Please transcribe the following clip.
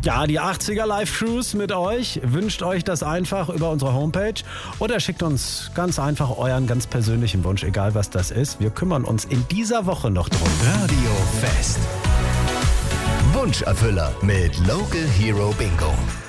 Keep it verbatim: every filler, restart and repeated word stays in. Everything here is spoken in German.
Ja, die achtziger Live-Cruise mit euch. Wünscht euch das einfach über unsere Homepage oder schickt uns ganz einfach euren ganz persönlichen Wunsch, egal was das ist. Wir kümmern uns in dieser Woche noch drum. Radio Fest. Wunscherfüller mit Local Hero Bingo.